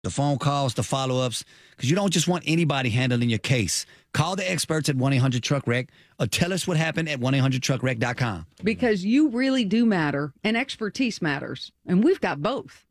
the phone calls, the follow-ups, because you don't just want anybody handling your case. Call the experts at 1-800-TRUCK-WRECK or tell us what happened at 1-800-TRUCK-WRECK.com. Because you really do matter, and expertise matters, and we've got both.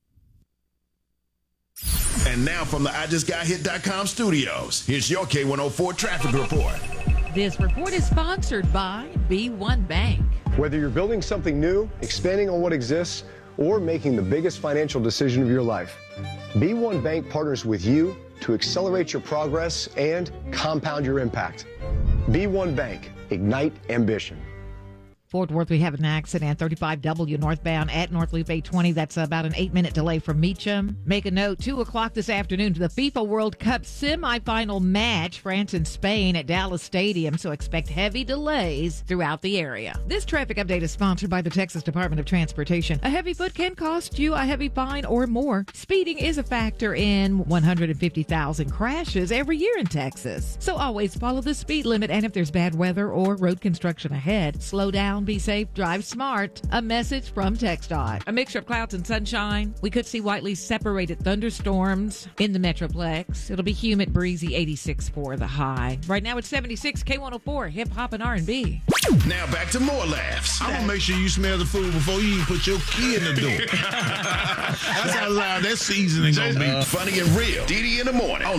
And now from the IJustGotHit.com studios, here's your K104 traffic report. This report is sponsored by B1 Bank. Whether you're building something new, expanding on what exists, or making the biggest financial decision of your life, B1 Bank partners with you to accelerate your progress and compound your impact. B1 Bank, ignite ambition. Fort Worth, we have an accident, 35W northbound at North Loop 820. That's about an 8-minute delay from Meacham. Make a note, 2 o'clock this afternoon to the FIFA World Cup semifinal match, France and Spain at Dallas Stadium, so expect heavy delays throughout the area. This traffic update is sponsored by the Texas Department of Transportation. A heavy foot can cost you a heavy fine or more. Speeding is a factor in 150,000 crashes every year in Texas. So always follow the speed limit, and if there's bad weather or road construction ahead, slow down. Be safe, drive smart. A message from TxDOT. A mixture of clouds and sunshine. We could see widely separated thunderstorms in the Metroplex. It'll be humid, breezy, 86 for the high. Right now it's 76, K104, hip hop and R&B. Now back to more laughs. I'm going to make sure you smell the food before you even put your key in the door. That's how loud that seasoning going to be. Funny and real. DD in the morning.